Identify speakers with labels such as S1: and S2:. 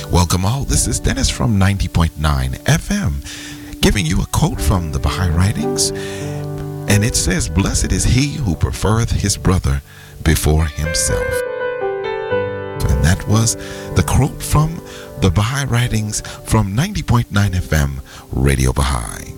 S1: Welcome all. This is Dennis from 90.9 FM, giving you a quote from the Baha'i writings. And it says, "Blessed is he who prefereth his brother before himself." And that was the quote from the Baha'i writings from 90.9 FM, Radio Baha'i.